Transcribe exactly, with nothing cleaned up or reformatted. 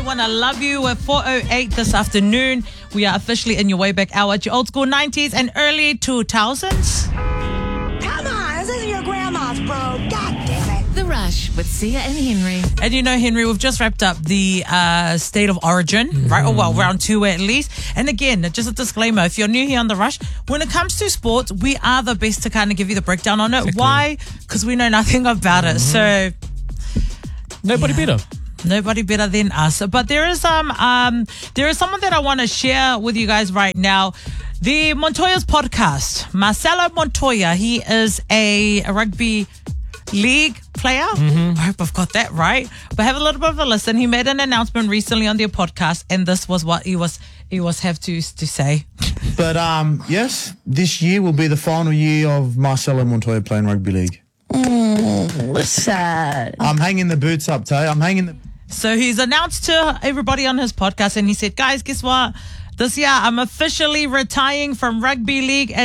Wanna Love You at four oh eight this afternoon. We are officially in your way back hour at your old school nineties and early two thousands. Come on, this isn't your grandma's, bro. God damn it. The Rush with Sia and Henry. And you know, Henry, we've just wrapped up the uh, State of Origin, mm-hmm. right? Or well, round two at least. And again, just a disclaimer, if you're new here on The Rush, when it comes to sports, we are the best to kind of give you the breakdown on it. Exactly. Why? Because we know nothing about mm-hmm. it. So nobody yeah. better. Nobody better than us. But there is um um there is someone that I want to share with you guys right now. The Montoya's podcast. Marcelo Montoya, he is a, a rugby league player. Mm-hmm. I hope I've got that right. But have a little bit of a listen. He made an announcement recently on their podcast, and this was what he was he was have to to say. But um yes, this year will be the final year of Marcelo Montoya playing rugby league. Mm, sad. I'm hanging the boots up, Tay. I'm hanging the... So he's announced to everybody on his podcast, and he said, guys, guess what? This year, I'm officially retiring from rugby league.